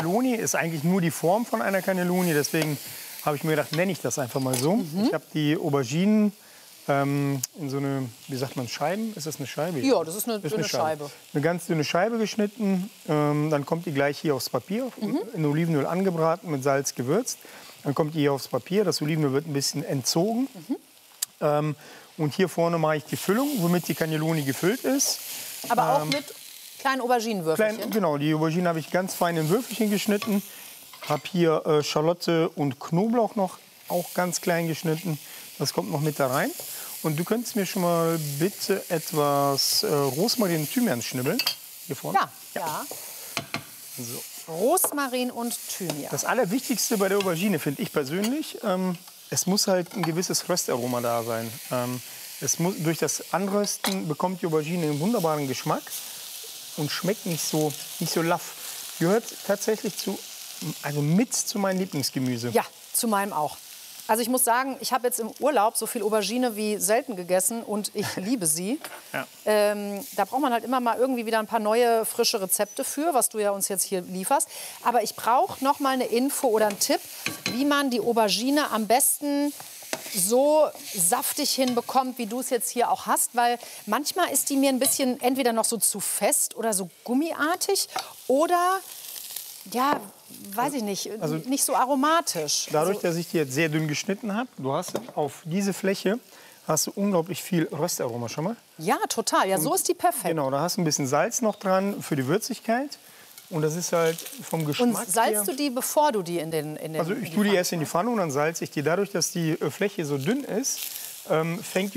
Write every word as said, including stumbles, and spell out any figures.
Cannelloni ist eigentlich nur die Form von einer Cannelloni, deswegen habe ich mir gedacht, nenne ich das einfach mal so. Mhm. Ich habe die Auberginen ähm, in so eine, wie sagt man, Scheiben? Ist das eine Scheibe? Ja, das ist eine dünne Scheibe. Scheibe. Eine ganz dünne Scheibe geschnitten, ähm, dann kommt die gleich hier aufs Papier, mhm. in Olivenöl angebraten, mit Salz gewürzt. Dann kommt die hier aufs Papier, das Olivenöl wird ein bisschen entzogen. Mhm. Ähm, und hier vorne mache ich die Füllung, womit die Cannelloni gefüllt ist. Aber auch ähm, mit kleinen Auberginenwürfelchen? Klein, genau, die Auberginen habe ich ganz fein in Würfelchen geschnitten. Habe hier äh, Schalotte und Knoblauch noch auch ganz klein geschnitten. Das kommt noch mit da rein. Und du könntest mir schon mal bitte etwas äh, Rosmarin und Thymian schnibbeln. Hier vorne. Ja, ja. ja. So. Rosmarin und Thymian. Das Allerwichtigste bei der Aubergine finde ich persönlich, ähm, es muss halt ein gewisses Röstaroma da sein. Ähm, es muss, durch das Anrösten bekommt die Aubergine einen wunderbaren Geschmack und schmeckt nicht so, nicht so laff. Gehört tatsächlich zu, also mit zu meinem Lieblingsgemüse. Ja, zu meinem auch. Also ich muss sagen, ich habe jetzt im Urlaub so viel Aubergine wie selten gegessen und ich liebe sie. Ja. Ähm, da braucht man halt immer mal irgendwie wieder ein paar neue, frische Rezepte für, was du ja uns jetzt hier lieferst. Aber ich brauche noch mal eine Info oder einen Tipp, wie man die Aubergine am besten so saftig hinbekommt, wie du es jetzt hier auch hast. Weil manchmal ist die mir ein bisschen entweder noch so zu fest oder so gummiartig oder... Ja, weiß ich nicht, also, nicht so aromatisch. Dadurch, also, dass ich die jetzt sehr dünn geschnitten habe, du hast auf diese Fläche hast du unglaublich viel Röstaroma schon mal. Ja, total. Ja, so ist die perfekt. Genau, da hast du ein bisschen Salz noch dran für die Würzigkeit. Und das ist halt vom Geschmack Und salzt her, du die, bevor du die in den, in den Also ich tue die erst in die Pfanne und dann salze ich die. Dadurch, dass die Fläche so dünn ist, ähm, fängt die